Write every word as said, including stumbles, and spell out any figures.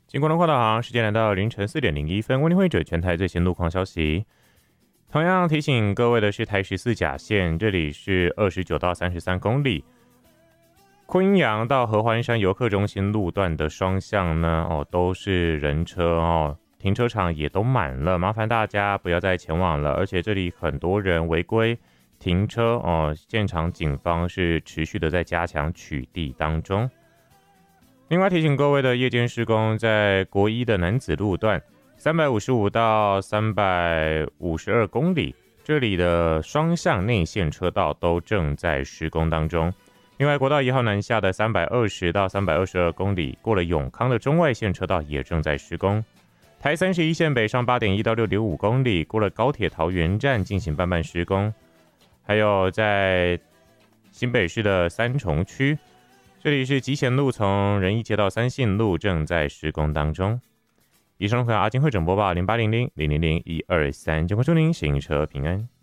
经过龙快导航，时间来到凌晨四点零一分，为您汇整全台最新路况消息。同样提醒各位的是台十四甲线，这里是二十九到三十三公里，昆阴阳到合欢山游客中心路段的双向呢，哦都是人车哦，停车场也都满了，麻烦大家不要再前往了。而且这里很多人违规停车哦，现场警方是持续的在加强取缔当中。另外提醒各位的夜间施工，在国一的南子路段三百五十五到三百五十二公里，这里的双向内线车道都正在施工当中。另外国道一号南下的三百二十到三百二十二公里，过了永康的中外线车道也正在施工。台三十一线北上 八点一到六点五公里，过了高铁桃园站进行半半施工。还有在新北市的三重区，这里是集贤路从仁义街到三信路正在施工当中。以上回答阿金会整播报零八零零零零零一二三，就祝您行车平安。